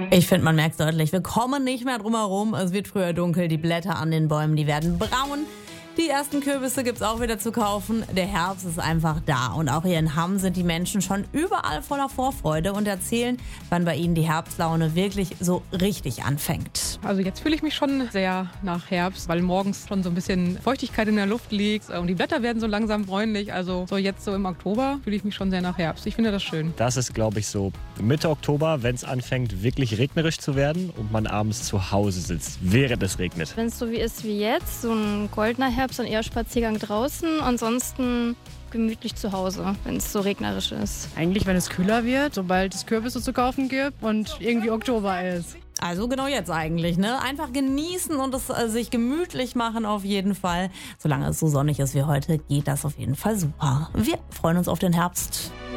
Ich finde, man merkt es deutlich. Wir kommen nicht mehr drum herum. Es wird früher dunkel, die Blätter an den Bäumen, die werden braun. Die ersten Kürbisse gibt's auch wieder zu kaufen. Der Herbst ist einfach da. Und auch hier in Hamm sind die Menschen schon überall voller Vorfreude und erzählen, wann bei ihnen die Herbstlaune wirklich so richtig anfängt. Also jetzt fühle ich mich schon sehr nach Herbst, weil morgens schon so ein bisschen Feuchtigkeit in der Luft liegt und die Blätter werden so langsam bräunlich. Also so jetzt so im Oktober fühle ich mich schon sehr nach Herbst. Ich finde das schön. Das ist, glaube ich, so Mitte Oktober, wenn es anfängt wirklich regnerisch zu werden und man abends zu Hause sitzt, während es regnet. Wenn es so wie ist wie jetzt, so ein goldener Herbst und eher Spaziergang draußen, ansonsten gemütlich zu Hause, wenn es so regnerisch ist. Eigentlich, wenn es kühler wird, sobald es Kürbisse zu kaufen gibt und irgendwie Oktober ist. Also genau jetzt eigentlich, ne? Einfach genießen und es sich gemütlich machen auf jeden Fall. Solange es so sonnig ist wie heute, geht das auf jeden Fall super. Wir freuen uns auf den Herbst.